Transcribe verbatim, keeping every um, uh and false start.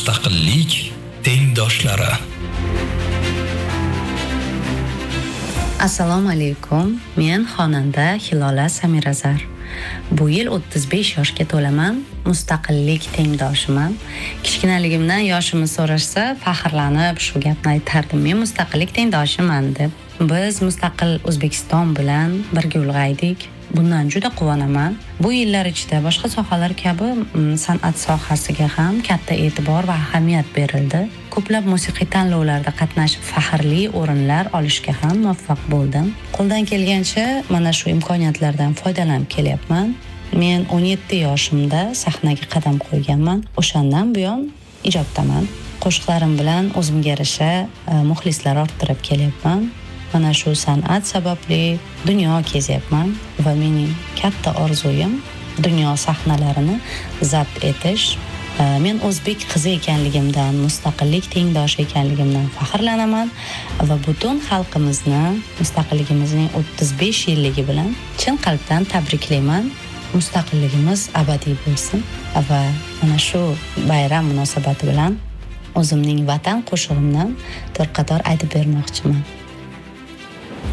Mustaqillik tengdoshlari. Assalomu alaykum. Men xonanda Hilola Samirazar. Bu yil o'ttiz besh yoshga to'laman. Mustaqillik tengdoshiman. Kichkinaligimdan yoshimni so'rashsa, faxrlanib shu gapni aytardim. Men mustaqillik tengdoshiman deb. Biz mustaqil O'zbekiston bilan birga ulg'aydik. Bundan juda quvonaman. Bu yillar ichida boshqa sohalar kabi san'at sohasiga ham katta e'tibor va ahamiyat berildi. Ko'plab musiqiy tanlovlarda qatnashib faxrli o'rinlar olishga ham muvaffaq bo'ldim. Qo'ldan kelgancha mana shu imkoniyatlardan foydalanib kelyapman. Men o'n yetti yoshimda sahnaga qadam qo'yganman. O'shandan buyon ijoddaman. Qo'shiqlarim bilan o'zimga yarasha muxlislar orttirib kelyapman. Mana shu san'at sababli dunyo kezyapman va mening katta orzuyim dunyo sahnalarini zabt etish. Men o'zbek qizi ekanligimdan, mustaqillik tengdoshi ekanligimdan faxrlanaman va butun xalqimizni mustaqilligimizning o'ttiz besh yilligi bilan chin qalbdan tabriklayman. Mustaqilligimiz abadiy bo'lsin va mana shu bayram munosabati bilan o'zimning vatan qo'shig'imdan bir qator aytib bermoqchiman.